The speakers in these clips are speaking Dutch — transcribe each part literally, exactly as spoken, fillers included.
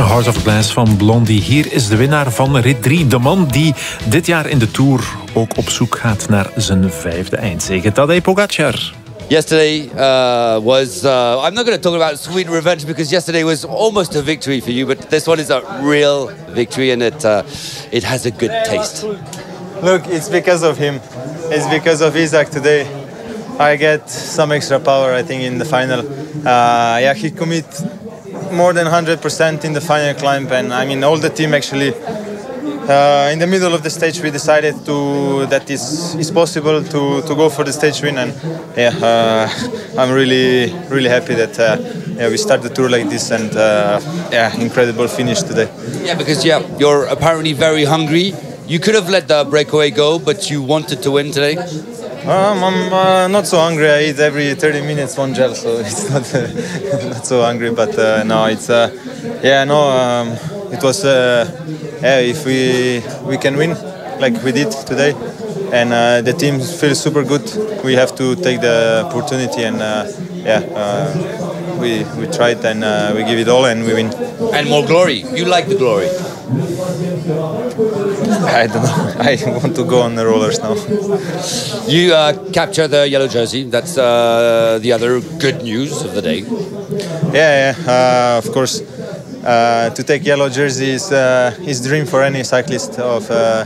Heart of Glass van Blondie. Hier is de winnaar van rit drie. De man die dit jaar in de Tour ook op zoek gaat naar zijn vijfde eindzege. Tadej Pogačar. Yesterday uh, was, uh, I'm not going to talk about sweet revenge because yesterday was almost a victory for you, but this one is a real victory and it, uh, it has a good taste. Look, it's because of him. It's because of Isaac today. I get some extra power, I think, in the final. Uh, yeah, he commit more than one hundred percent in the final climb, and I mean, all the team actually. Uh, in the middle of the stage, we decided to that is is possible to, to go for the stage win, and yeah, uh, I'm really really happy that uh, yeah, we start the tour like this, and uh, yeah, incredible finish today. Yeah, because yeah, you're apparently very hungry. You could have let the breakaway go, but you wanted to win today. Um, I'm uh, not so hungry. I eat every thirty minutes one gel, so it's not uh, not so hungry. But uh, no, it's uh, yeah, no, um, it was uh, yeah. If we we can win like we did today, and uh, the team feels super good, we have to take the opportunity, and uh, yeah, uh, we we tried and uh, we give it all, and we win. And more glory. You like the glory. I don't know. I want to go on the rollers now. You uh, capture the yellow jersey. That's uh, the other good news of the day. Yeah, yeah. Uh, of course, uh, to take yellow jersey is uh, is dream for any cyclist of uh,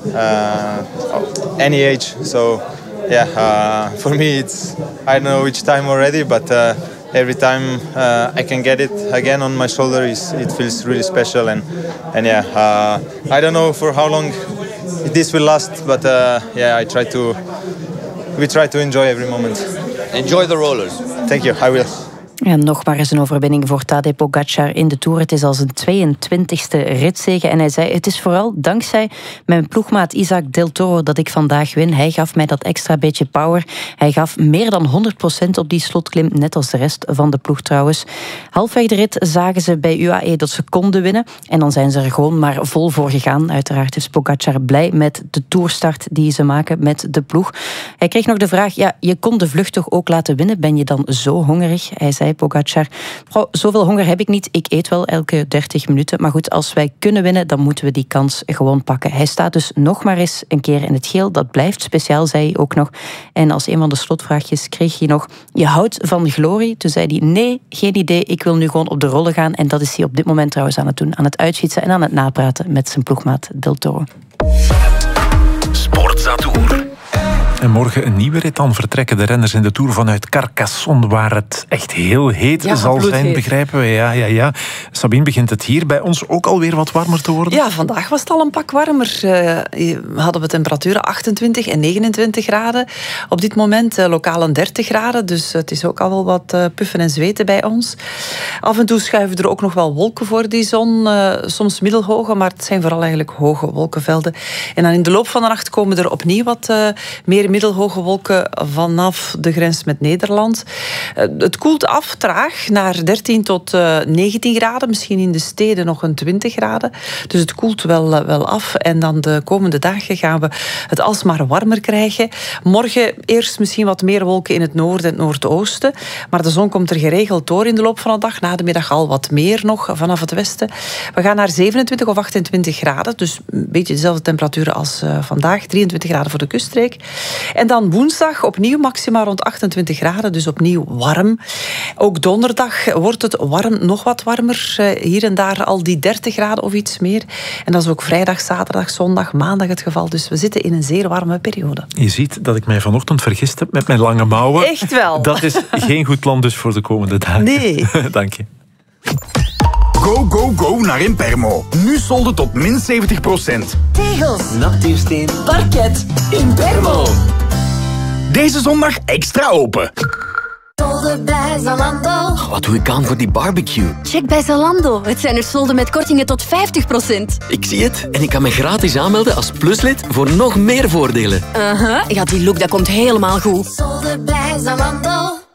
uh, any age. So, yeah, uh, for me it's I don't know which time already, but. Uh, Every time uh, I can get it again on my shoulder, is it feels really special, and and yeah, uh, I don't know for how long this will last, but uh, yeah, I try to we try to enjoy every moment. Enjoy the rollers. Thank you, I will. En nog maar eens een overwinning voor Tadej Pogačar in de Tour. Het is al zijn tweeëntwintigste ritzege. En hij zei, het is vooral dankzij mijn ploegmaat Isaac Del Toro dat ik vandaag win. Hij gaf mij dat extra beetje power. Hij gaf meer dan honderd procent op die slotklim, net als de rest van de ploeg trouwens. Halfweg de rit zagen ze bij U A E dat ze konden winnen. En dan zijn ze er gewoon maar vol voor gegaan. Uiteraard is Pogačar blij met de toerstart die ze maken met de ploeg. Hij kreeg nog de vraag, ja, je kon de vlucht toch ook laten winnen? Ben je dan zo hongerig? Hij zei, Pogačar, zoveel honger heb ik niet. Ik eet wel elke dertig minuten. Maar goed, als wij kunnen winnen, dan moeten we die kans gewoon pakken. Hij staat dus nog maar eens een keer in het geel. Dat blijft speciaal, zei hij ook nog. En als een van de slotvraagjes kreeg hij nog, je houdt van glorie? Toen zei hij, nee, geen idee. Ik wil nu gewoon op de rollen gaan. En dat is hij op dit moment trouwens aan het doen. Aan het uitfietsen en aan het napraten met zijn ploegmaat Del Toro. Sportzatur. En morgen een nieuwe rit. Dan vertrekken de renners in de Tour vanuit Carcassonne, waar het echt heel heet ja, zal zijn, heet. begrijpen we. Ja, ja, ja. Sabine, begint het hier bij ons ook alweer wat warmer te worden? Ja, vandaag was het al een pak warmer. Uh, hadden we temperaturen achtentwintig en negenentwintig graden. Op dit moment uh, lokaal een dertig graden, dus het is ook al wel wat uh, puffen en zweten bij ons. Af en toe schuiven er ook nog wel wolken voor die zon. Uh, soms middelhoge, maar het zijn vooral eigenlijk hoge wolkenvelden. En dan in de loop van de nacht komen er opnieuw wat uh, meer middelhoge wolken vanaf de grens met Nederland. Het koelt af, traag, naar dertien tot negentien graden. Misschien in de steden nog een twintig graden. Dus het koelt wel, wel af. En dan de komende dagen gaan we het alsmaar warmer krijgen. Morgen eerst misschien wat meer wolken in het noorden en het noordoosten. Maar de zon komt er geregeld door in de loop van de dag. Na de middag al wat meer nog vanaf het westen. We gaan naar zevenentwintig of achtentwintig graden. Dus een beetje dezelfde temperaturen als vandaag. drieëntwintig graden voor de kuststreek. En dan woensdag opnieuw maxima rond achtentwintig graden, dus opnieuw warm. Ook donderdag wordt het warm, nog wat warmer. Hier en daar al die dertig graden of iets meer. En dat is ook vrijdag, zaterdag, zondag, maandag het geval. Dus we zitten in een zeer warme periode. Je ziet dat ik mij vanochtend vergist heb met mijn lange mouwen. Echt wel. Dat is geen goed plan dus voor de komende dagen. Nee. Dank je. Go, go, go naar Impermo. Nu solden tot min zeventig procent. Tegels, natuursteen, parket, Impermo. Deze zondag extra open. Solden bij Zalando. Wat doe ik aan voor die barbecue? Check bij Zalando. Het zijn er solden met kortingen tot vijftig procent. Ik zie het. En ik kan me gratis aanmelden als pluslid voor nog meer voordelen. Uh-huh. Ja, die look dat komt helemaal goed. Solden bij Zalando.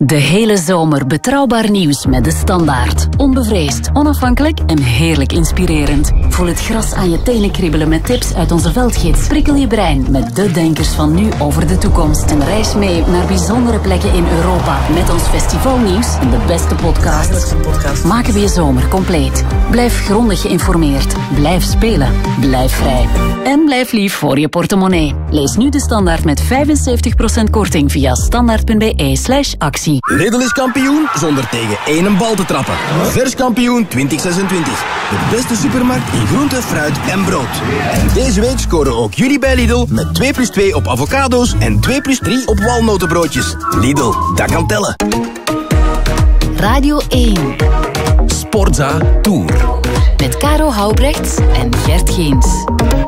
De hele zomer betrouwbaar nieuws met De Standaard. Onbevreesd, onafhankelijk en heerlijk inspirerend. Voel het gras aan je tenen kriebelen met tips uit onze veldgids. Prikkel je brein met de denkers van nu over de toekomst. En reis mee naar bijzondere plekken in Europa. Met ons festivalnieuws en de beste podcasts. Maken we je zomer compleet. Blijf grondig geïnformeerd. Blijf spelen. Blijf vrij. En blijf lief voor je portemonnee. Lees nu De Standaard met vijfenzeventig procent korting via standaard.be slash actie. Lidl is kampioen zonder tegen één bal te trappen. Vers kampioen twintig zesentwintig. De beste supermarkt in groente, fruit en brood. En deze week scoren ook jullie bij Lidl met twee plus twee op avocado's en twee plus drie op walnotenbroodjes. Lidl, dat kan tellen. Radio één. Sportza Tour. Met Caro Houbrechts en Gert Geens.